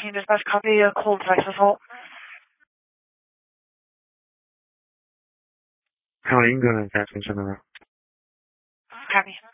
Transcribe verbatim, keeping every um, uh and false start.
nineteen, dispatch copy a cold text assault. County, go to attachment general. Copy.